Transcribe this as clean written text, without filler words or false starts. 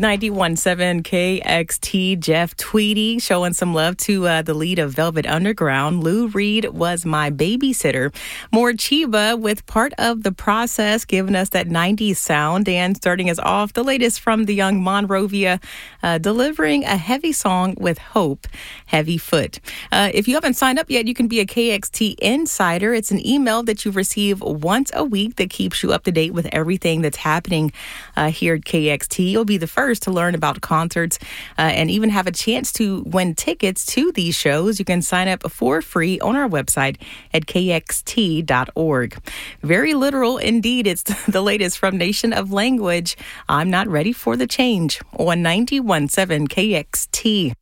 91.7 KXT, Jeff Tweedy showing some love to the lead of Velvet Underground. Lou Reed was my babysitter. More Chiba with Part of the Process, giving us that 90s sound. And starting us off, the latest from the young Monrovia, delivering a heavy song with hope, Heavy Foot. If you haven't signed up yet, you can be a KXT Insider. It's an email that you receive once a week that keeps you up to date with everything that's happening here at KXT. You'll be the first to learn about concerts and even have a chance to win tickets to these shows. You can sign up for free on our website at kxt.org. Very literal indeed. It's the latest from Nation of Language. I'm not ready for the change on 91.7 KXT.